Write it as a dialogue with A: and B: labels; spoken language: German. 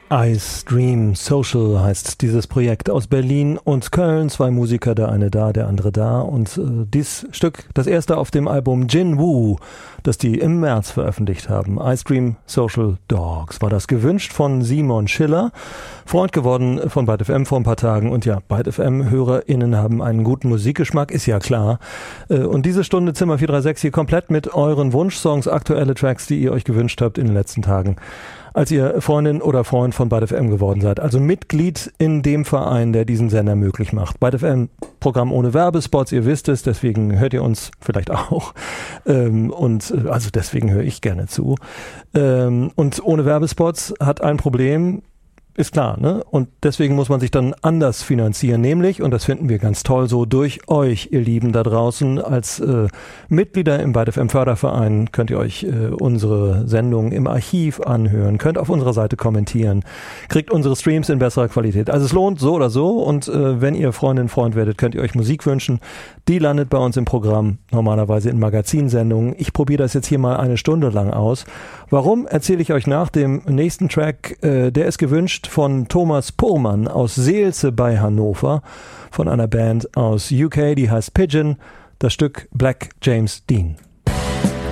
A: Ice Dream Social heißt dieses Projekt aus Berlin und Köln. Zwei Musiker, der eine da, der andere da. Und dies Stück, das erste auf dem Album Jin Woo, das die im März veröffentlicht haben. Ice Dream Social Dogs war das, gewünscht von Simon Schiller. Freund geworden von Byte FM vor ein paar Tagen. Und ja, Byte FM-HörerInnen haben einen guten Musikgeschmack, ist ja klar. Und diese Stunde Zimmer 436 hier komplett mit euren Wunschsongs, aktuelle Tracks, die ihr euch gewünscht habt in den letzten Tagen, als ihr Freundin oder Freund von Byte FM geworden seid. Also Mitglied in dem Verein, der diesen Sender möglich macht. Byte FM, Programm ohne Werbespots, ihr wisst es, deswegen hört ihr uns vielleicht auch. Also deswegen höre ich gerne zu. Und ohne Werbespots hat ein Problem, ist klar, ne? Und deswegen muss man sich dann anders finanzieren, nämlich, und das finden wir ganz toll, so durch euch, ihr Lieben da draußen, als Mitglieder im Byte FM Förderverein könnt ihr euch unsere Sendungen im Archiv anhören, könnt auf unserer Seite kommentieren, kriegt unsere Streams in besserer Qualität. Also es lohnt so oder so, und wenn ihr Freundin, Freund werdet, könnt ihr euch Musik wünschen. Die landet bei uns im Programm, normalerweise in Magazinsendungen. Ich probiere das jetzt hier mal eine Stunde lang aus. Warum, erzähle ich euch nach dem nächsten Track. Der ist gewünscht von Thomas Purmann aus Seelze bei Hannover, von einer Band aus UK, die heißt Pigeon, das Stück Black James Dean.